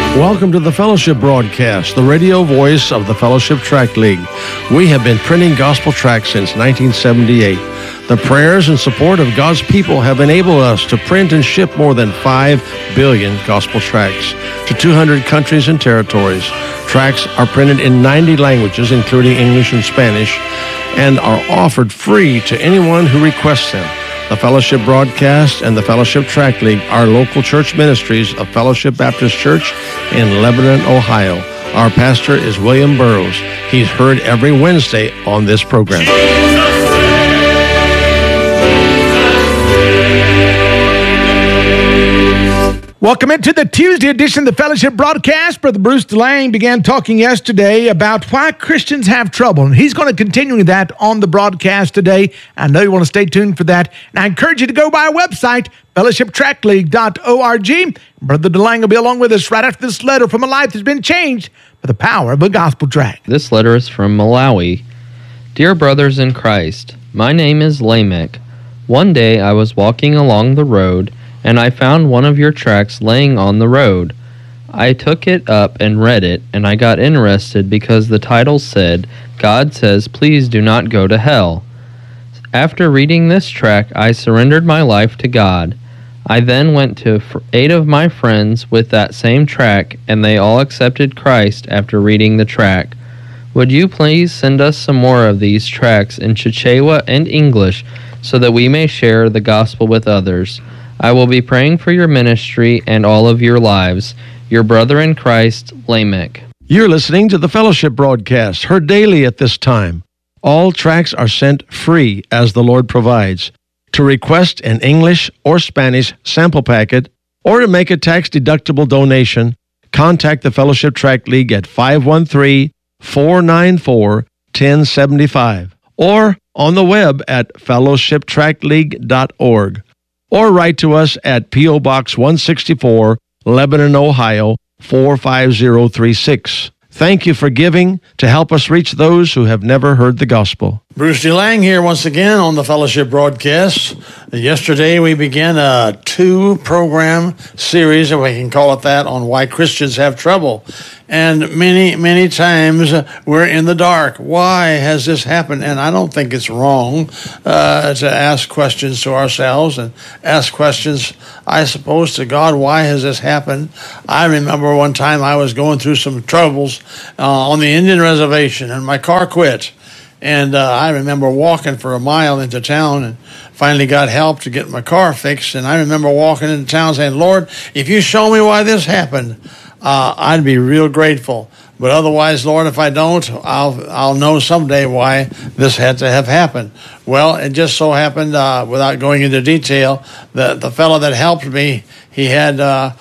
Welcome to the Fellowship Broadcast, the radio voice of the Fellowship Tract League. We have been printing gospel tracts since 1978. The prayers and support of God's people have enabled us to print and ship more than 5 billion gospel tracts to 200 countries and territories. Tracts are printed in 90 languages, including English and Spanish, and are offered free to anyone who requests them. The Fellowship Broadcast and the Fellowship Tract League are local church ministries of Fellowship Baptist Church in Lebanon, Ohio. Our pastor is William Burroughs. He's heard every Wednesday on this program. Welcome into the Tuesday edition of the Fellowship Broadcast. Brother Bruce DeLange began talking yesterday about why Christians have trouble, and he's going to continue that on the broadcast today. I know you want to stay tuned for that, and I encourage you to go by our website, fellowshiptractleague.org. Brother DeLange will be along with us right after this letter from a life that's been changed by the power of a gospel tract. This letter is from Malawi. Dear brothers in Christ, my name is Lamech. One day I was walking along the road, and I found one of your tracts laying on the road. I took it up and read it, and I got interested because the title said, God says, please do not go to hell. After reading this tract, I surrendered my life to God. I then went to 8 of my friends with that same tract, and they all accepted Christ after reading the tract. Would you please send us some more of these tracts in Chichewa and English so that we may share the gospel with others? I will be praying for your ministry and all of your lives. Your brother in Christ, Lamech. You're listening to the Fellowship Broadcast, heard daily at this time. All tracts are sent free as the Lord provides. To request an English or Spanish sample packet or to make a tax-deductible donation, contact the Fellowship Tract League at 513-494-1075 or on the web at fellowshiptractleague.org. Or write to us at P.O. Box 164, Lebanon, Ohio, 45036. Thank you for giving to help us reach those who have never heard the gospel. Bruce DeLange here once again on the Fellowship Broadcast. Yesterday we began a 2-program series, if we can call it that, on why Christians have trouble. And many times we're in the dark. Why has this happened? And I don't think it's wrong to ask questions to ourselves and ask questions, I suppose, to God. Why has this happened? I remember one time I was going through some troubles on the Indian reservation, and my car quit. And I remember walking for a mile into town and finally got help to get my car fixed. And I remember walking into town saying, Lord, if you show me why this happened, I'd be real grateful. But otherwise, Lord, if I don't, I'll know someday why this had to have happened. Well, it just so happened, without going into detail, the fellow that helped me, he had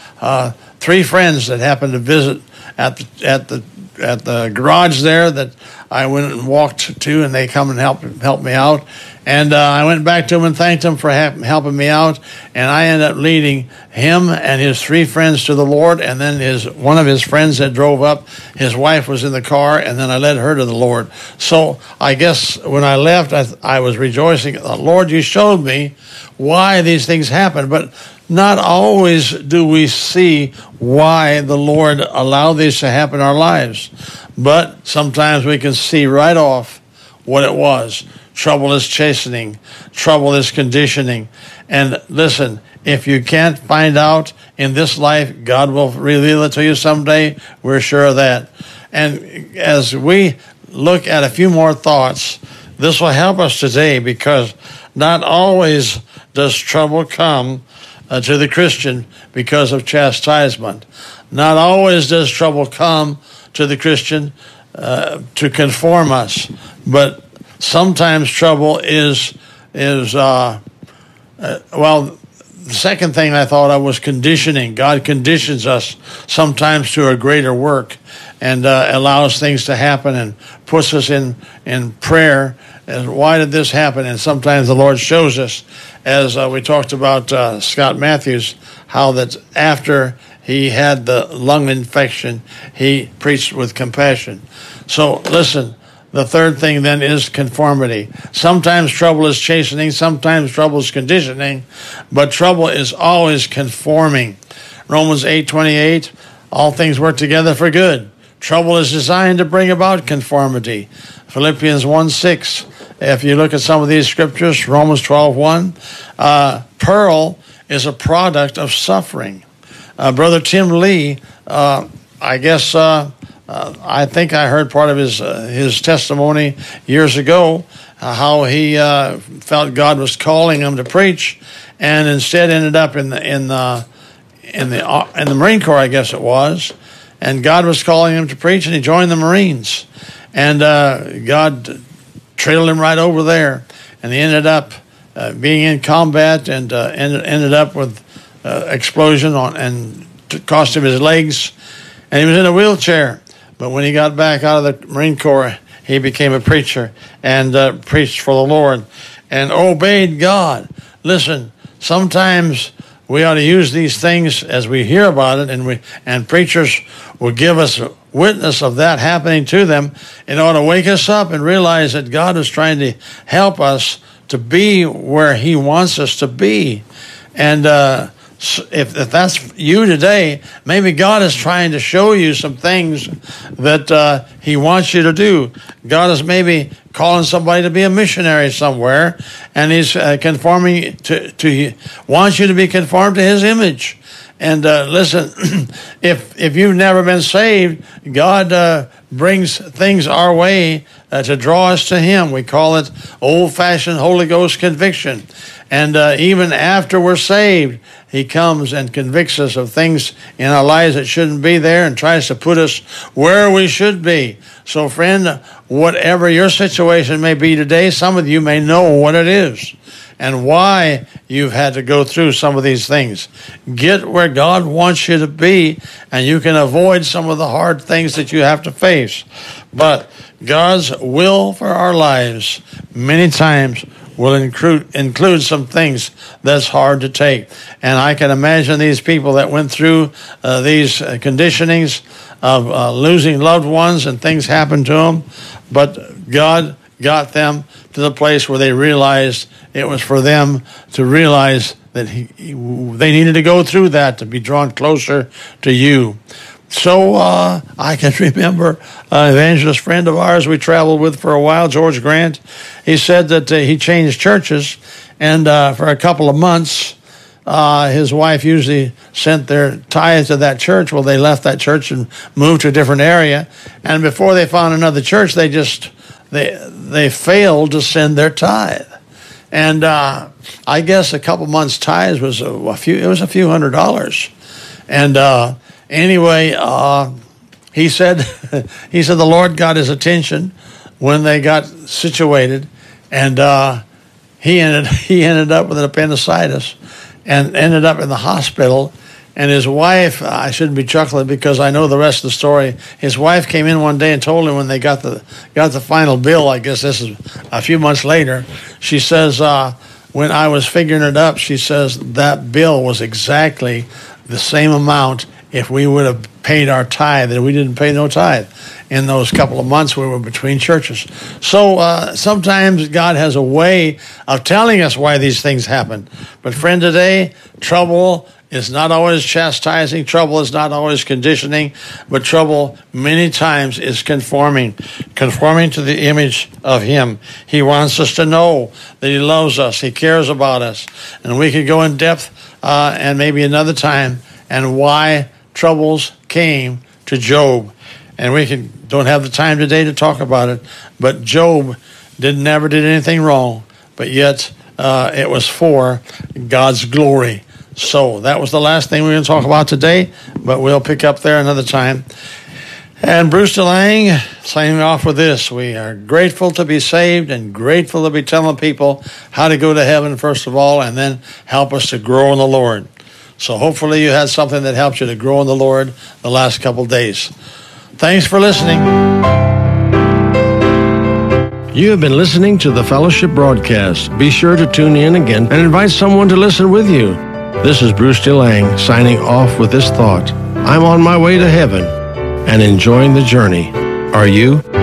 3 friends that happened to visit at the garage there that I went and walked to, and they come and help me out. And I went back to him and thanked him for helping me out. And I ended up leading him and his 3 friends to the Lord. And then one of his friends that drove up, his wife was in the car, and then I led her to the Lord. So I guess when I left, I was rejoicing. Lord, you showed me why these things happen. But not always do we see why the Lord allowed these to happen in our lives. But sometimes we can see right off what it was. Trouble is chastening. Trouble is conditioning. And listen, if you can't find out in this life, God will reveal it to you someday. We're sure of that. And as we look at a few more thoughts, this will help us today, because not always does trouble come to the Christian because of chastisement. Not always does trouble come to the Christian to conform us, but sometimes trouble is the second thing I thought of was conditioning. God conditions us sometimes to a greater work and allows things to happen and puts us in prayer. And why did this happen? And sometimes the Lord shows us, as we talked about Scott Matthews, how that after he had the lung infection, he preached with compassion. So listen, the third thing then is conformity. Sometimes trouble is chastening, sometimes trouble is conditioning, but trouble is always conforming. Romans 8:28, all things work together for good. Trouble is designed to bring about conformity. Philippians 1:6. If you look at some of these scriptures, Romans 12:1, pearl is a product of suffering. Brother Tim Lee, I think I heard part of his testimony years ago, how he felt God was calling him to preach, and instead ended up in the Marine Corps, I guess it was. And God was calling him to preach, and he joined the Marines. And God trailed him right over there, and he ended up being in combat, and ended up with explosion and cost him his legs, and he was in a wheelchair. But when he got back out of the Marine Corps, he became a preacher and preached for the Lord and obeyed God. Listen, sometimes we ought to use these things as we hear about it, and preachers will give us a witness of that happening to them. It ought to wake us up and realize that God is trying to help us to be where He wants us to be. And if that's you today, maybe God is trying to show you some things that He wants you to do. God is maybe calling somebody to be a missionary somewhere, and He's conforming to wants you to be conformed to His image. And listen, if you've never been saved, God brings things our way to draw us to Him. We call it old-fashioned Holy Ghost conviction. And even after we're saved, He comes and convicts us of things in our lives that shouldn't be there and tries to put us where we should be. So, friend, whatever your situation may be today, some of you may know what it is and why you've had to go through some of these things. Get where God wants you to be, and you can avoid some of the hard things that you have to face. But God's will for our lives many times will include some things that's hard to take. And I can imagine these people that went through these conditionings of losing loved ones, and things happened to them, but God got them to the place where they realized it was for them to realize that they needed to go through that to be drawn closer to you. So I can remember an evangelist friend of ours we traveled with for a while, George Grant. He said that he changed churches, and for a couple of months, his wife usually sent their tithe to that church. Well, they left that church and moved to a different area, and before they found another church, they failed to send their tithe. And I guess a couple months' tithe was a few $100s, and anyway, he said the Lord got his attention when they got situated, and he ended up with an appendicitis and ended up in the hospital. And his wife, I shouldn't be chuckling because I know the rest of the story. His wife came in one day and told him when they got the final bill, I guess this is a few months later, she says, when I was figuring it up, she says that bill was exactly the same amount if we would have paid our tithe, and we didn't pay no tithe in those couple of months we were between churches. So sometimes God has a way of telling us why these things happen. But friend, today, trouble is not always chastising. Trouble is not always conditioning, but trouble many times is conforming to the image of Him. He wants us to know that He loves us, He cares about us. And we could go in depth and maybe another time and why troubles came to Job. And we don't have the time today to talk about it, but Job never did anything wrong, but yet it was for God's glory. So that was the last thing we're going to talk about today, but we'll pick up there another time. And Bruce DeLang, signing off with this: we are grateful to be saved and grateful to be telling people how to go to heaven, first of all, and then help us to grow in the Lord. So hopefully you had something that helped you to grow in the Lord the last couple of days. Thanks for listening. You have been listening to the Fellowship Broadcast. Be sure to tune in again and invite someone to listen with you. This is Bruce DeLang signing off with this thought: I'm on my way to heaven and enjoying the journey. Are you?